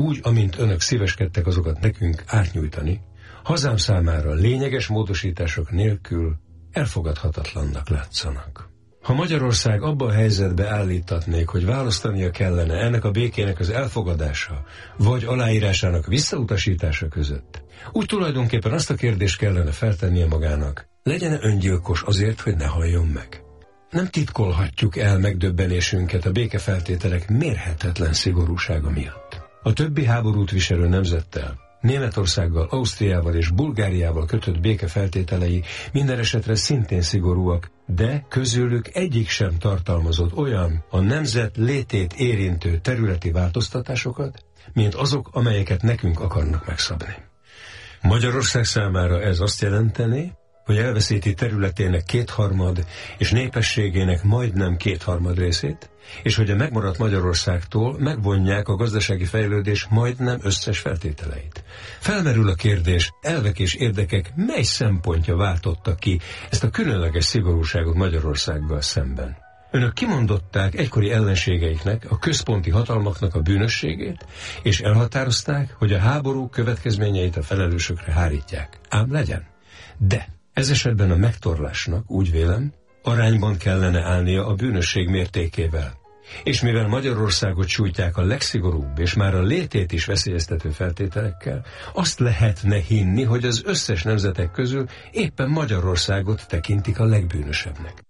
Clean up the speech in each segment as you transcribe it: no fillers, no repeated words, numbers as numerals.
úgy, amint önök szíveskedtek azokat nekünk átnyújtani, hazám számára lényeges módosítások nélkül elfogadhatatlannak látszanak. Ha Magyarország abba a helyzetbe állítatnék, hogy választania kellene ennek a békének az elfogadása, vagy aláírásának visszautasítása között, úgy tulajdonképpen azt a kérdést kellene feltennie magának, legyen-e öngyilkos azért, hogy ne halljon meg. Nem titkolhatjuk el megdöbbenésünket a békefeltételek mérhetetlen szigorúsága miatt. A többi háborút viselő nemzettel, Németországgal, Ausztriával és Bulgáriával kötött békefeltételei minden esetre szintén szigorúak, de közülük egyik sem tartalmazott olyan a nemzet létét érintő területi változtatásokat, mint azok, amelyeket nekünk akarnak megszabni. Magyarország számára ez azt jelenteni, hogy elveszíti területének 2/3 és népességének majdnem 2/3 részét, és hogy a megmaradt Magyarországtól megvonják a gazdasági fejlődés majdnem összes feltételeit. Felmerül a kérdés, elvek és érdekek mely szempontja váltotta ki ezt a különleges szigorúságot Magyarországgal szemben. Önök kimondották egykori ellenségeiknek, a központi hatalmaknak a bűnösségét, és elhatározták, hogy a háború következményeit a felelősökre hárítják. Ám legyen. De ez esetben a megtorlásnak, úgy vélem, arányban kellene állnia a bűnösség mértékével. És mivel Magyarországot sújtják a legszigorúbb és már a létét is veszélyeztető feltételekkel, azt lehetne hinni, hogy az összes nemzetek közül éppen Magyarországot tekintik a legbűnösebbnek.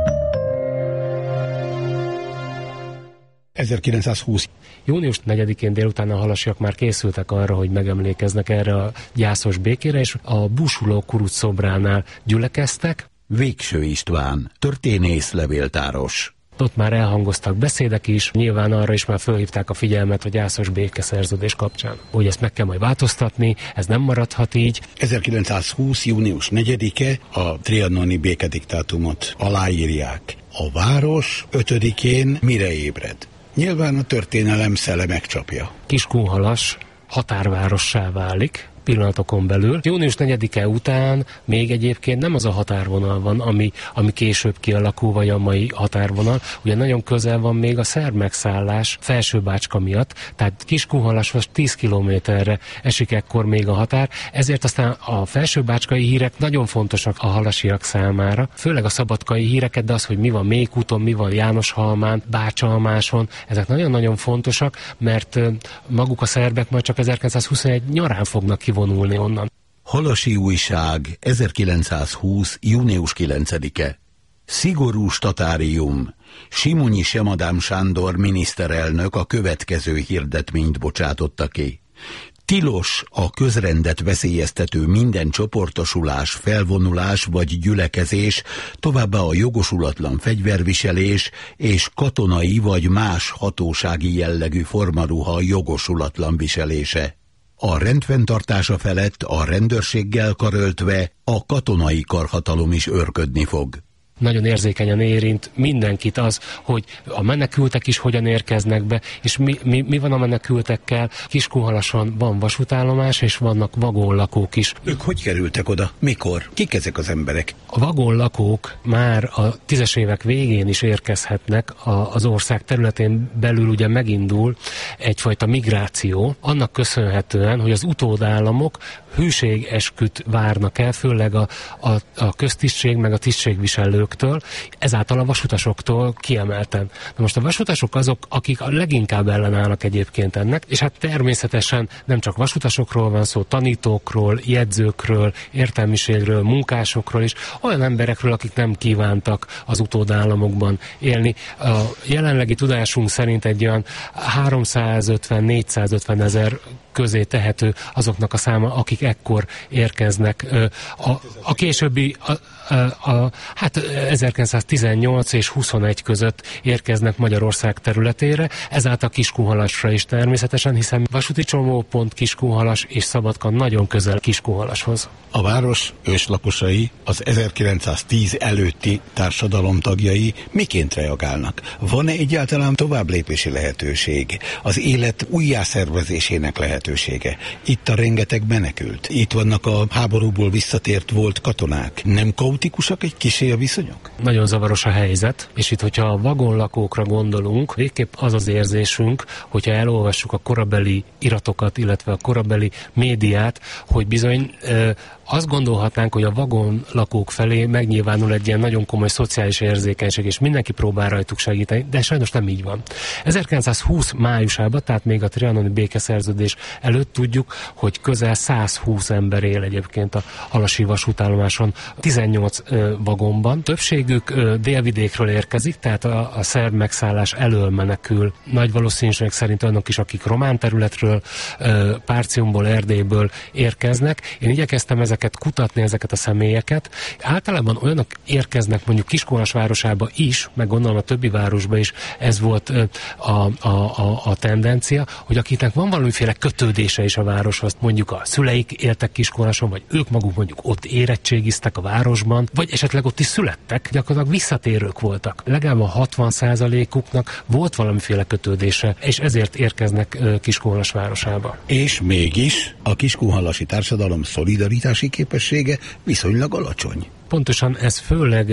1920. Június 4-én délután a halasiak már készültek arra, hogy megemlékeznek erre a gyászos békére, és a búsuló kuruc szobránál gyülekeztek. Végső István, történész, levéltáros. Ott már elhangoztak beszédek is, nyilván arra is már fölhívták a figyelmet a gyászos békeszerződés kapcsán, hogy ezt meg kell majd változtatni, ez nem maradhat így. 1920. június 4-e a trianoni békediktátumot aláírják. A város 5-én mire ébred? Nyilván a történelem szele megcsapja. Kiskunhalas határvárossá válik pillanatokon belül. Június 4-e után még egyébként nem az a határvonal van, ami később kialakul, vagy a mai határvonal. Ugye nagyon közel van még a szerb megszállás Felsőbácska miatt, tehát Kiskunhalashoz 10 kilométerre esik ekkor még a határ, ezért aztán a felsőbácskai hírek nagyon fontosak a halasiak számára, főleg a szabadkai híreket, de az, hogy mi van Mékúton, mi van Jánosalmán, Bácsalmáson, ezek nagyon-nagyon fontosak, mert maguk a szerbek majd csak 1921 nyarán fognak kivonulni onnan. Halasi újság, 1920. június 9-e. Szigorú statárium. Simonyi Semadám Sándor miniszterelnök a következő hirdetményt bocsátotta ki. Tilos a közrendet veszélyeztető minden csoportosulás, felvonulás vagy gyülekezés, továbbá a jogosulatlan fegyverviselés és katonai vagy más hatósági jellegű formaruha jogosulatlan viselése. A rendfenntartása felett a rendőrséggel karöltve a katonai karhatalom is őrködni fog. Nagyon érzékenyen érint mindenkit az, hogy a menekültek is hogyan érkeznek be, és mi van a menekültekkel. Kiskunhalason van vasútállomás, és vannak vagonlakók is. Ők hogy kerültek oda? Mikor? Kik ezek az emberek? A vagonlakók már a 10-es évek végén is érkezhetnek, az ország területén belül ugye megindul egyfajta migráció, annak köszönhetően, hogy az utódállamok hűségesküt várnak el, főleg a köztisztség meg a tisztségviselőktől, ezáltal a vasutasoktól kiemelten. Na most a vasutasok azok, akik a leginkább ellenállnak egyébként ennek, és hát természetesen nem csak vasutasokról van szó, tanítókról, jegyzőkről, értelmiségről, munkásokról is, olyan emberekről, akik nem kívántak az utódállamokban élni. A jelenlegi tudásunk szerint egy olyan 350-450 ezer közé tehető azoknak a száma, akik ekkor érkeznek. A későbbi, hát 1918 és 21 között érkeznek Magyarország területére, ezáltal Kiskunhalasra is természetesen, hiszen vasúti csomópont Kiskunhalas és Szabadka nagyon közel Kiskunhalashoz. A város őslakosai, az 1910 előtti társadalom tagjai miként reagálnak? Van-e egyáltalán továbblépési lehetőség? Az élet újjászervezésének lehetőség? lehetősége. Itt a rengeteg menekült. Itt vannak a háborúból visszatért volt katonák. Nem kaotikusak egy kissé a viszonyok? Nagyon zavaros a helyzet, és itt, hogyha a vagonlakókra gondolunk, végképp az az érzésünk, hogyha elolvassuk a korabeli iratokat, illetve a korabeli médiát, hogy bizony azt gondolhatnánk, hogy a vagonlakók felé megnyilvánul egy ilyen nagyon komoly szociális érzékenység, és mindenki próbál rajtuk segíteni, de sajnos nem így van. 1920 májusában, tehát még a trianoni békeszerződés előtt tudjuk, hogy közel 120 ember él egyébként a halasi vasútállomáson 18 vagonban. Többségük délvidékről érkezik, tehát a szerb megszállás elől menekül. Nagy valószínűség szerint olyanok is, akik román területről, Párciumból, Erdélyből érkeznek. Én igyekeztem ezeket kutatni, ezeket a személyeket. Általában olyanok érkeznek mondjuk Kiskunhalas-városába is, meg gondolom a többi városba is ez volt a tendencia, hogy akiknek van valamiféle kötődése is a városhoz, mondjuk a szüleik éltek Kiskunhalason, vagy ők maguk mondjuk ott érettségiztek a városban, vagy esetleg ott is születtek, gyakorlatilag visszatérők voltak. Legalább a 60%-uknak volt valamiféle kötődése, és ezért érkeznek Kiskunhalas városába. És mégis a kiskunhalasi társadalom szolidaritási képessége viszonylag alacsony. Pontosan ez főleg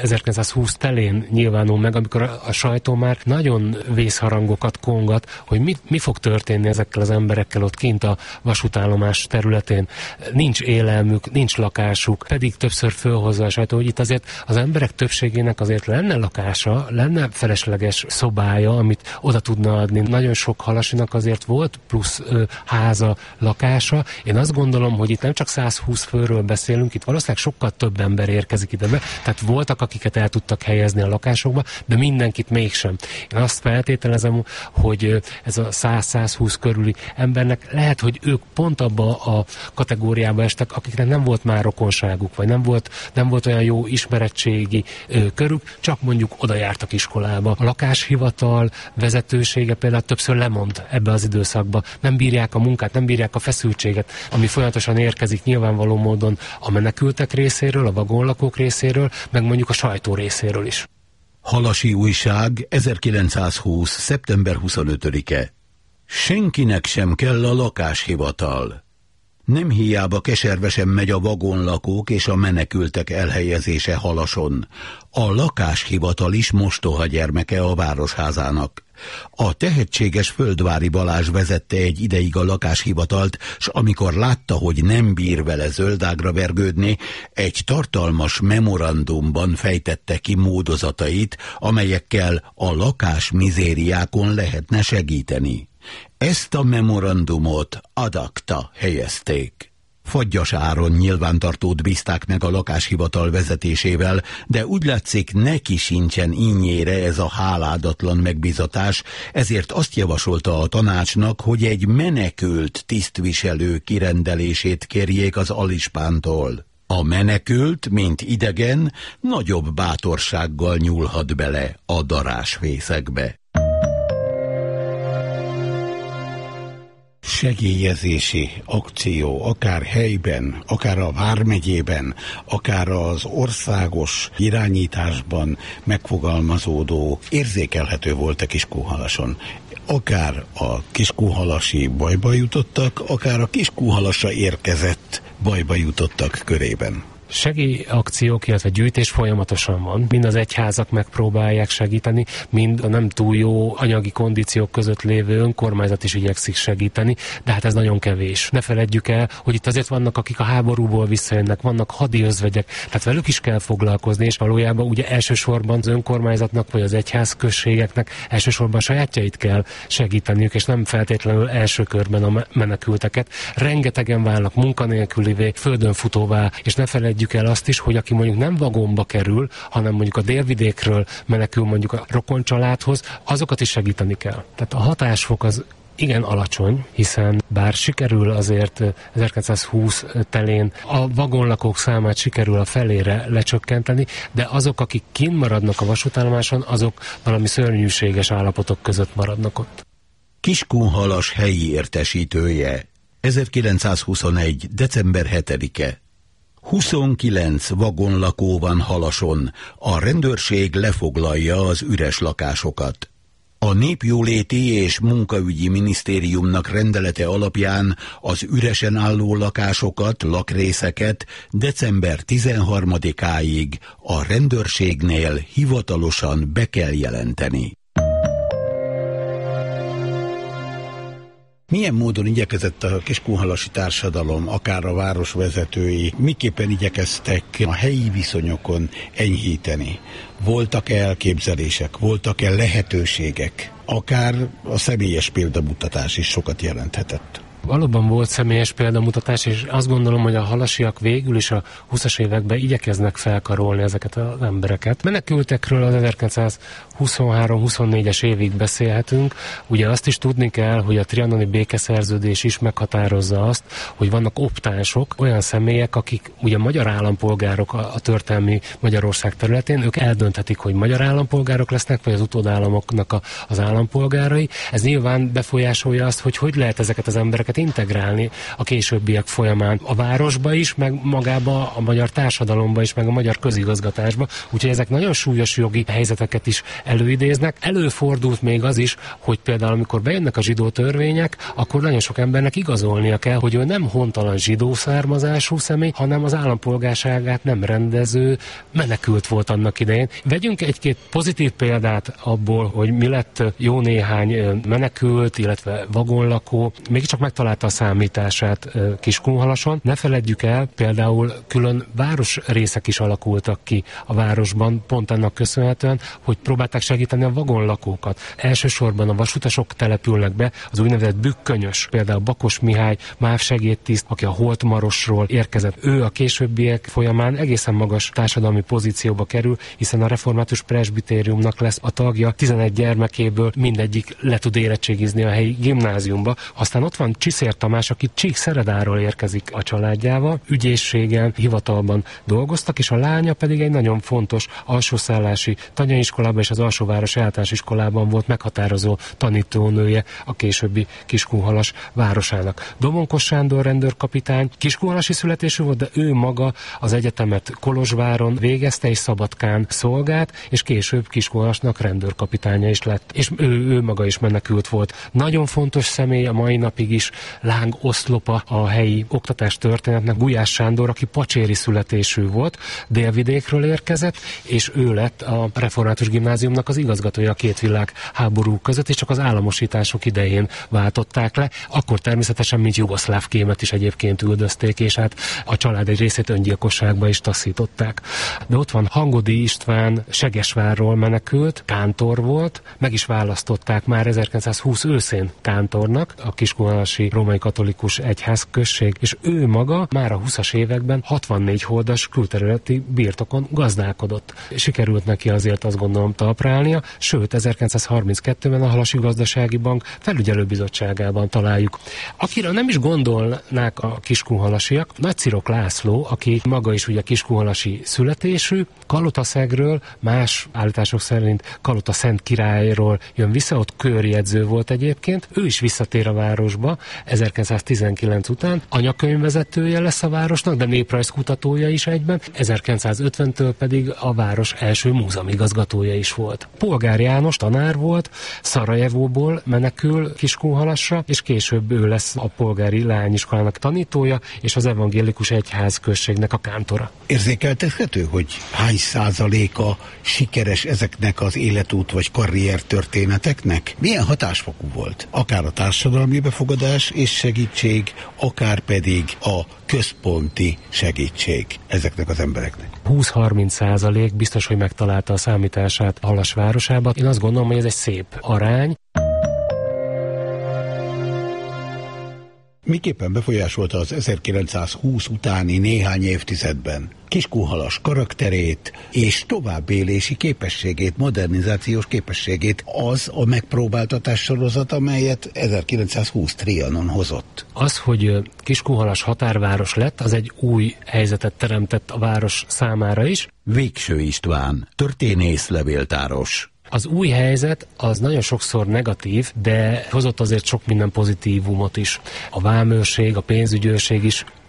1920 telén nyilvánul meg, amikor a sajtó már nagyon vészharangokat kongat, hogy mi fog történni ezekkel az emberekkel ott kint a vasútállomás területén. Nincs élelmük, nincs lakásuk, pedig többször fölhozza a sajtó, hogy itt azért az emberek többségének azért lenne lakása, lenne felesleges szobája, amit oda tudna adni. Nagyon sok halasinak azért volt plusz háza, lakása. Én azt gondolom, hogy itt nem csak 120 főről beszélünk, itt valószínűleg sokkal több ember érkezik ide be. Tehát voltak, akiket el tudtak helyezni a lakásokba, de mindenkit mégsem. Én azt feltételezem, hogy ez a 100-120 körüli embernek lehet, hogy ők pont abba a kategóriába estek, akiknek nem volt már rokonságuk, vagy nem volt olyan jó ismerettségi körük, csak mondjuk oda jártak iskolába. A lakáshivatal vezetősége például többször lemond ebbe az időszakba. Nem bírják a munkát, nem bírják a feszültséget, ami folyamatosan érkezik nyilvánvaló módon a menekültek részéről, a vagonlakók részéről, meg mondjuk a sajtó részéről is. Halasi újság, 1920. szeptember 25-e. Senkinek sem kell a lakáshivatal. Nem hiába keservesen megy a vagonlakók és a menekültek elhelyezése Halason. A lakáshivatal is mostoha gyermeke a városházának. A tehetséges Földvári Balázs vezette egy ideig a lakáshivatalt, s amikor látta, hogy nem bír vele zöldágra vergődni, egy tartalmas memorandumban fejtette ki módozatait, amelyekkel a lakásmizériákon lehetne segíteni. Ezt a memorandumot ad acta helyezték. Fagyas áron nyilvántartót bízták meg a lakáshivatal vezetésével, de úgy látszik, neki sincsen ínyére ez a háládatlan megbízatás, ezért azt javasolta a tanácsnak, hogy egy menekült tisztviselő kirendelését kérjék az alispántól. A menekült, mint idegen, nagyobb bátorsággal nyúlhat bele a darásfészekbe. Segélyezési akció, akár helyben, akár a vármegyében, akár az országos irányításban megfogalmazódó, érzékelhető volt a Kiskunhalason. Akár a kiskunhalasi bajba jutottak, akár a Kiskunhalasra érkezett bajba jutottak körében. Segélyakciók, illetve gyűjtés folyamatosan van. Mind az egyházak megpróbálják segíteni, mind a nem túl jó anyagi kondíciók között lévő önkormányzat is igyekszik segíteni, de hát ez nagyon kevés. Ne feledjük el, hogy itt azért vannak, akik a háborúból visszajönnek, vannak hadi özvegyek, tehát velük is kell foglalkozni, és valójában ugye elsősorban az önkormányzatnak vagy az egyházközségeknek elsősorban sajátjait kell segíteniük, és nem feltétlenül első körben a menekülteket. Rengetegen válnak munkanélkülivé, földön futóvá, és ne feledjük el azt is, hogy aki mondjuk nem vagonba kerül, hanem mondjuk a délvidékről menekül mondjuk a rokoncsaládhoz, azokat is segíteni kell. Tehát a hatásfok az igen alacsony, hiszen bár sikerül azért 1920 telén a vagonlakók számát sikerül a felére lecsökkenteni, de azok, akik kint maradnak a vasútállomáson, azok valami szörnyűséges állapotok között maradnak ott. Kiskunhalas helyi értesítője, 1921. december 7-e. 29 vagonlakó van Halason, a rendőrség lefoglalja az üres lakásokat. A Népjóléti és Munkaügyi Minisztériumnak rendelete alapján az üresen álló lakásokat, lakrészeket december 13-áig a rendőrségnél hivatalosan be kell jelenteni. Milyen módon igyekezett a kiskunhalasi társadalom, akár a városvezetői, miképpen igyekeztek a helyi viszonyokon enyhíteni? Voltak-e elképzelések, voltak-e lehetőségek? Akár a személyes példamutatás is sokat jelenthetett. Valóban volt személyes példamutatás, és azt gondolom, hogy a halasiak végül is a 20-as években igyekeznek felkarolni ezeket az embereket. Menekültekről az 1923-24-es évig beszélhetünk. Ugye azt is tudni kell, hogy a trianoni békeszerződés is meghatározza azt, hogy vannak optánsok, olyan személyek, akik ugye magyar állampolgárok a történelmi Magyarország területén, ők eldönthetik, hogy magyar állampolgárok lesznek, vagy az utódállamoknak az állampolgárai. Ez nyilván befolyásolja azt, hogy lehet ezeket az embereket integrálni a későbbiek folyamán a városba is, meg magába a magyar társadalomba is, meg a magyar közigazgatásba. Úgyhogy ezek nagyon súlyos jogi helyzeteket is előidéznek. Előfordult még az is, hogy például amikor bejönnek a zsidó törvények, akkor nagyon sok embernek igazolnia kell, hogy ő nem hontalan zsidó származású személy, hanem az állampolgárságát nem rendező menekült volt annak idején. Vegyünk egy-két pozitív példát abból, hogy mi lett jó néhány menekült, illetve vagonlakó, mégiscsak megtalálta a számítását Kiskunhalason. Ne feledjük el, például külön városrészek is alakultak ki a városban, pont annak köszönhetően, hogy próbálták segíteni a vagonlakókat. Elsősorban a vasutasok települnek be, az úgynevezett bükkönyös, például Bakos Mihály, MÁV segédtiszt, aki a Holtmarosról érkezett. Ő a későbbiek folyamán egészen magas társadalmi pozícióba kerül, hiszen a református presbitériumnak lesz a tagja, 11 gyermekéből mindegyik le tud érettségizni a helyi gimnáziumba. Aztán ott van Csiszér Tamás, aki Csíkszeredáról érkezik a családjával, ügyészségen, hivatalban dolgoztak, és a lánya pedig egy nagyon fontos alsószállási tanyaiskolában és az alsóvárosi általános iskolában volt meghatározó tanítónője a későbbi Kiskunhalas városának. Domonkos Sándor rendőrkapitány kiskunhalasi születésű volt, de ő maga az egyetemet Kolozsváron végezte és Szabadkán szolgált, és később Kiskunhalasnak rendőrkapitánya is lett. És ő maga is menekült volt. Nagyon fontos személy a mai napig is, lángoszlopa a helyi oktatás történetnek, Gulyás Sándor, aki pacséri születésű volt, délvidékről érkezett, és ő lett a református gimnáziumnak az igazgatója a két világháború között, és csak az államosítások idején váltották le. Akkor természetesen, mint jugoszláv kémet is egyébként üldözték, és hát a család egy részét öngyilkosságba is taszították. De ott van Hangodi István, Segesvárról menekült, kántor volt, meg is választották már 1920 őszén kántornak a Kiskunhalasi római katolikus egyházközség, és ő maga már a 20-as években 64 holdas külterületi birtokon gazdálkodott. Sikerült neki azért, azt gondolom, talpra állnia, sőt 1932-ben a Halasi Gazdasági Bank felügyelőbizottságában találjuk. Akiről nem is gondolnák a kiskunhalasiak, Nagyszirok László, aki maga is ugye kiskunhalasi születésű, Kalotaszegről, más állítások szerint Kalota Szent Királyról jön vissza, ott körjegyző volt egyébként, ő is visszatér a városba 1919 után, anyakönyvvezetője lesz a városnak, de néprajzkutatója is egyben, 1950-től pedig a város első múzeumigazgatója is volt. Polgár János tanár volt, Szarajevóból menekül Kiskunhalasra, és később ő lesz a polgári leányiskolának tanítója, és az evangélikus egyházközségnek a kántora. Érzékeltethető, hogy hány százaléka sikeres ezeknek az életút vagy karrier történeteknek? Milyen hatásfokú volt? Akár a társadalmi befogadás és segítség, akár pedig a központi segítség ezeknek az embereknek. 20-30% biztos, hogy megtalálta a számítását a Halas városába. Én azt gondolom, hogy ez egy szép arány. Miképpen befolyásolta az 1920 utáni néhány évtizedben Kiskunhalas karakterét és továbbélési képességét, modernizációs képességét az a megpróbáltatás sorozat, amelyet 1920 Trianon hozott? Az, hogy Kiskunhalas határváros lett, az egy új helyzetet teremtett a város számára is. Végső István, történész, levéltáros. Az új helyzet az nagyon sokszor negatív, de hozott azért sok minden pozitívumot is. A vámőrség, a pénzügyőrség is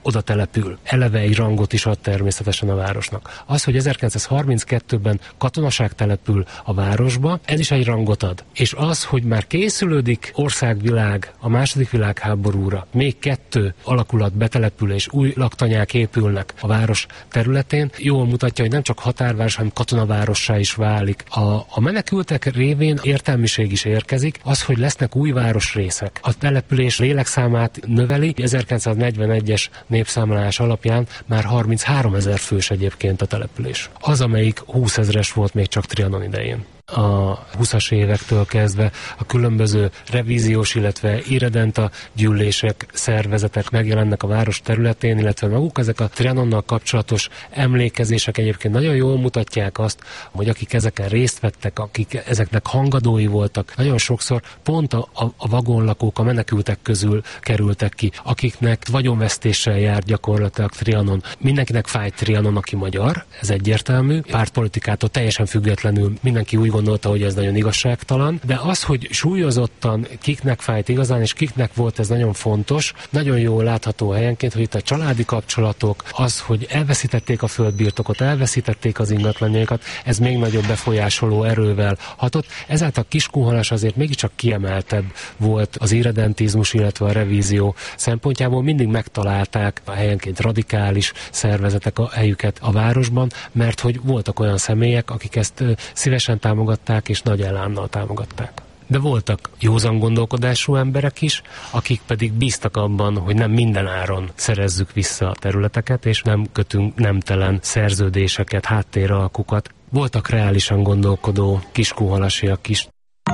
oda települ. Eleve egy rangot is ad természetesen a városnak. Az, hogy 1932-ben katonaság települ a városba, ez is egy rangot ad. És az, hogy már készülődik országvilág a második világháborúra, még 2 alakulat betelepül és új laktanyák épülnek a város területén, jól mutatja, hogy nem csak határváros, hanem katonavárossá is válik. A menekültek révén értelmiség is érkezik, az, hogy lesznek új városrészek. A település lélekszámát növeli, 1941-es népszámlálás alapján már 33 000 fős egyébként a település. Az, amelyik 20 000-es volt még csak Trianon idején. A 20-as évektől kezdve a különböző revíziós, illetve irredenta gyűlések, szervezetek megjelennek a város területén, illetve maguk ezek a Trianonnal kapcsolatos emlékezések egyébként nagyon jól mutatják azt, hogy akik ezeken részt vettek, akik ezeknek hangadói voltak, nagyon sokszor pont a vagonlakók, a menekültek közül kerültek ki, akiknek vagyonvesztéssel jár gyakorlatilag Trianon. Mindenkinek fájt Trianon, aki magyar, ez egyértelmű, pártpolitikától teljesen függetlenül mindenki úgy gondolta, hogy ez nagyon igazságtalan, de az, hogy súlyozottan kiknek fájt igazán, és kiknek volt ez nagyon fontos, nagyon jól látható helyenként, hogy itt a családi kapcsolatok, az, hogy elveszítették a földbirtokot, elveszítették az ingatlanjaikat, ez még nagyobb befolyásoló erővel hatott. Ezáltal Kiskunhalas azért mégiscsak kiemeltebb volt az irredentizmus, illetve a revízió szempontjából. Mindig megtalálták a helyenként radikális szervezetek a helyüket a városban, mert hogy voltak olyan személyek, akik ezt szívesen támogatták és nagy elánnal támogatták. De voltak józan gondolkodású emberek is, akik pedig bíztak abban, hogy nem minden áron szerezzük vissza a területeket, és nem kötünk nemtelen szerződéseket, háttéralkukat. Voltak reálisan gondolkodó kiskunhalasiak is.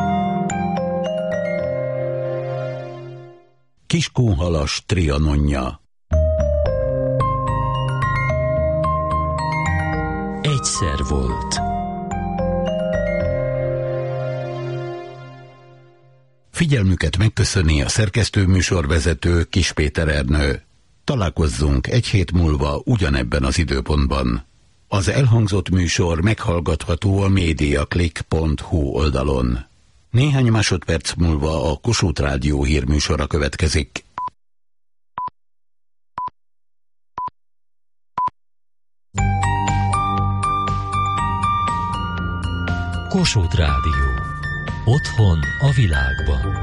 Kiskunhalas Trianonja. Egyszer volt. Figyelmüket megköszöni a szerkesztőműsorvezető Kiss Péter Ernő. Találkozzunk egy hét múlva ugyanebben az időpontban. Az elhangzott műsor meghallgatható a mediaclick.hu oldalon. Néhány másodperc múlva a Kossuth Rádió hírműsora következik. Kossuth Rádió. Otthon a világban.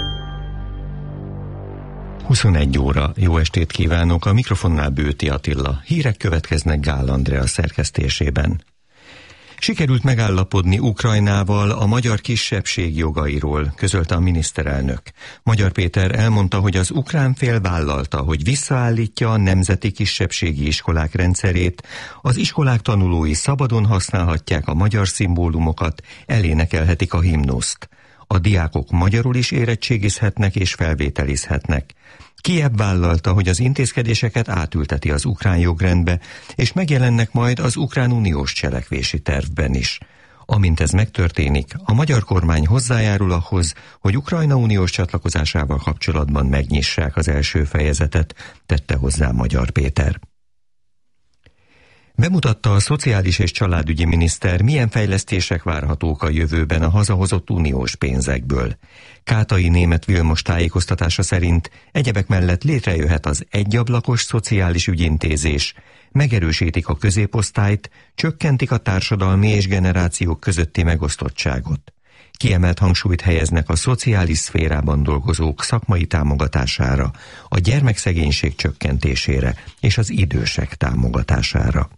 21 óra. Jó estét kívánok, a mikrofonnál Bőti Attila. Hírek következnek Gál Andrea szerkesztésében. Sikerült megállapodni Ukrajnával a magyar kisebbség jogairól, közölte a miniszterelnök. Magyar Péter elmondta, hogy az ukrán fél vállalta, hogy visszaállítja a nemzeti kisebbségi iskolák rendszerét, az iskolák tanulói szabadon használhatják a magyar szimbólumokat, elénekelhetik a himnuszt. A diákok magyarul is érettségizhetnek és felvételizhetnek. Kijev vállalta, hogy az intézkedéseket átülteti az ukrán jogrendbe, és megjelennek majd az ukrán uniós cselekvési tervben is. Amint ez megtörténik, a magyar kormány hozzájárul ahhoz, hogy Ukrajna uniós csatlakozásával kapcsolatban megnyissák az első fejezetet, tette hozzá Magyar Péter. Bemutatta a szociális és családügyi miniszter, milyen fejlesztések várhatók a jövőben a hazahozott uniós pénzekből. Kátai Németh Vilmos tájékoztatása szerint egyebek mellett létrejöhet az egyablakos szociális ügyintézés, megerősítik a középosztályt, csökkentik a társadalmi és generációk közötti megosztottságot. Kiemelt hangsúlyt helyeznek a szociális szférában dolgozók szakmai támogatására, a gyermekszegénység csökkentésére és az idősek támogatására.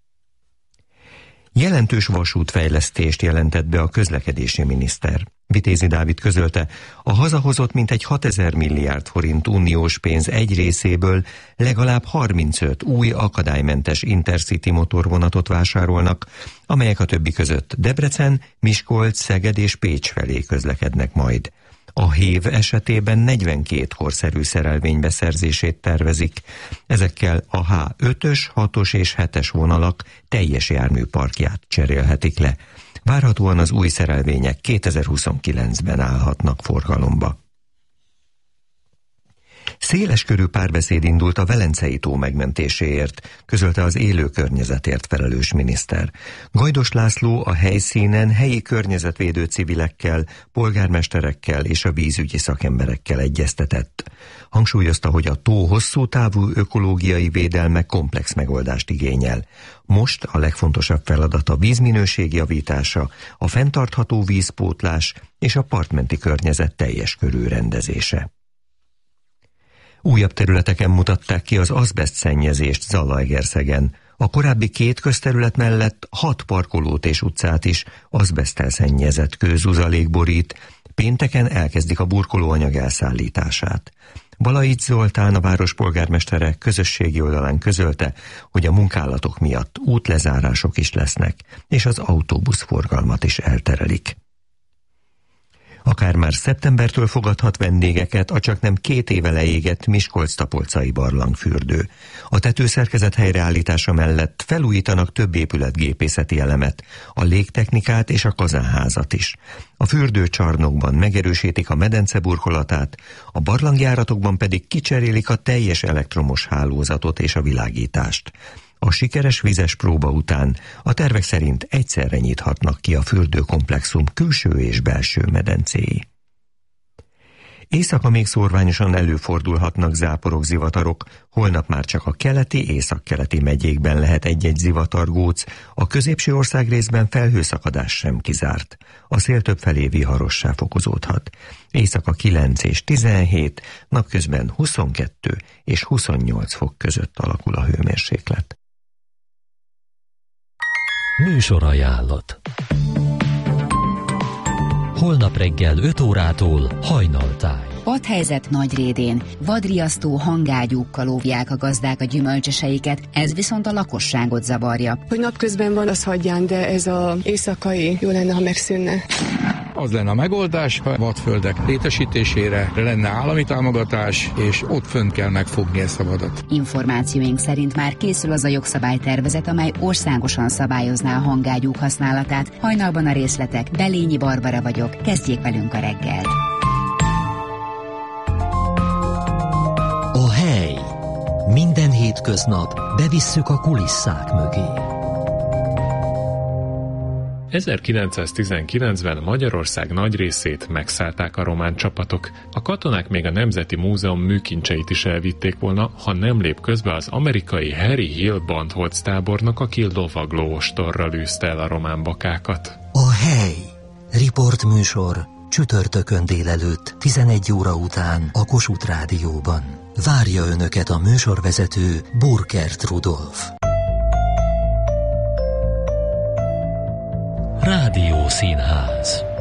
Jelentős vasútfejlesztést jelentett be a közlekedési miniszter. Vitézi Dávid közölte, a hazahozott mintegy 6000 milliárd forint uniós pénz egy részéből legalább 35 új akadálymentes Intercity motorvonatot vásárolnak, amelyek a többi között Debrecen, Miskolc, Szeged és Pécs felé közlekednek majd. A HÉV esetében 42 korszerű szerelvény beszerzését tervezik. Ezekkel a H5-ös, 6-os és 7-es vonalak teljes járműparkját cserélhetik le. Várhatóan az új szerelvények 2029-ben állhatnak forgalomba. Széleskörű párbeszéd indult a Velencei tó megmentéséért, közölte az élő környezetért felelős miniszter. Gajdos László a helyszínen helyi környezetvédő civilekkel, polgármesterekkel és a vízügyi szakemberekkel egyeztetett. Hangsúlyozta, hogy a tó hosszú távú ökológiai védelme komplex megoldást igényel. Most a legfontosabb feladat a vízminőség javítása, a fenntartható vízpótlás és a partmenti környezet teljes körű rendezése. Újabb területeken mutatták ki az azbeszt szennyezést Zalaegerszegen. A korábbi 2 közterület mellett 6 parkolót és utcát is azbeszttel szennyezett kőzuzalék borít. Pénteken elkezdik a burkolóanyag elszállítását. Balaics Zoltán, a város polgármestere közösségi oldalán közölte, hogy a munkálatok miatt útlezárások is lesznek, és az autóbuszforgalmat is elterelik. Akár már szeptembertől fogadhat vendégeket a csaknem 2 éve leégett Miskolc-Tapolcai barlangfürdő. A tetőszerkezet helyreállítása mellett felújítanak több épületgépészeti elemet, a légtechnikát és a kazánházat is. A fürdőcsarnokban megerősítik a medence burkolatát, a barlangjáratokban pedig kicserélik a teljes elektromos hálózatot és a világítást. A sikeres vizes próba után a tervek szerint egyszerre nyithatnak ki a fürdőkomplexum külső és belső medencéi. Éjszaka még szórványosan előfordulhatnak záporok, zivatarok, holnap már csak a keleti, északkeleti megyékben lehet egy-egy zivatargóc, a középső országrészben felhőszakadás sem kizárt. A szél többfelé viharossá fokozódhat. Éjszaka 9 és 17, napközben 22 és 28 fok között alakul a hőmérséklet. Műsorajánlat. Holnap reggel 5 órától Hajnaltáj. Padhelyzet Nagyrédén. Vadriasztó hangágyúkkal óvják a gazdák a gyümölcseseiket, ez viszont a lakosságot zavarja. Hogy napközben van, az hagyján, de ez az éjszakai jó lenne, ha megszűnne. Az lenne a megoldás, ha vadföldek létesítésére lenne állami támogatás, és ott fönn kell megfogni ezt a vadat. Információink szerint már készül az a jogszabálytervezet, amely országosan szabályozná a hangágyúk használatát. Hajnalban a részletek, Belényi Barbara vagyok, kezdjék velünk a reggelt. A hely. Minden hétköznap bevisszük a kulisszák mögé. 1919-ben Magyarország nagy részét megszállták a román csapatok. A katonák még a Nemzeti Múzeum műkincseit is elvitték volna, ha nem lép közbe az amerikai Harry Hill Bandholz tábornok, aki lovagló ostorral űzte el a román bakákat. A hely. Riportműsor csütörtökön délelőtt 11 óra után a Kossuth Rádióban. Várja Önöket a műsorvezető Burkert Rudolf. Rádiószínház.